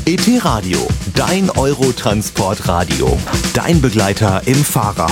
ET Radio, dein Eurotransportradio. Dein Begleiter im Fahrerhaus.